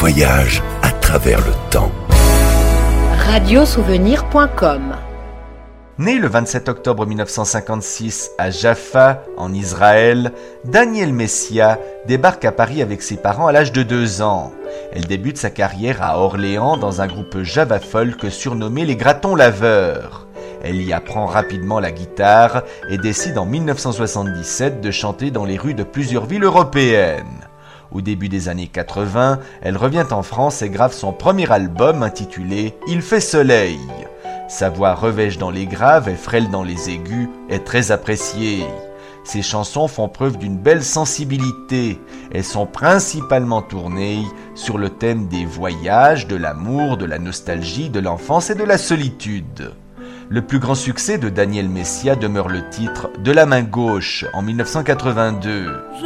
voyage à travers le temps. Radiosouvenir.com. Né le 27 octobre 1956 à Jaffa, en Israël, Danielle Messia débarque à Paris avec ses parents à l'âge de 2 ans. Elle débute sa carrière à Orléans dans un groupe Java Folk surnommé les Gratons Laveurs. Elle y apprend rapidement la guitare et décide en 1977 de chanter dans les rues de plusieurs villes européennes. Au début des années 80, elle revient en France et grave son premier album intitulé « Il fait soleil ». Sa voix revêche dans les graves et frêle dans les aigus est très appréciée. Ses chansons font preuve d'une belle sensibilité. Elles sont principalement tournées sur le thème des voyages, de l'amour, de la nostalgie, de l'enfance et de la solitude. Le plus grand succès de Danielle Messia demeure le titre « De la main gauche » en 1982.